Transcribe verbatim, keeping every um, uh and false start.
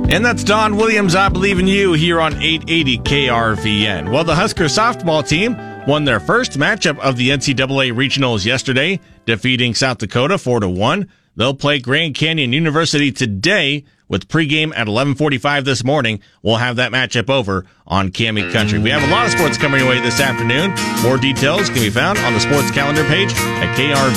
And that's Don Williams, I Believe in You, here on eight eighty K R V N. Well, the Husker softball team won their first matchup of the N C double A regionals yesterday, defeating South Dakota four to one. They'll play Grand Canyon University today with pregame at eleven forty-five this morning. We'll have that matchup over on Cami Country. We have a lot of sports coming your way this afternoon. More details can be found on the sports calendar page at K R V.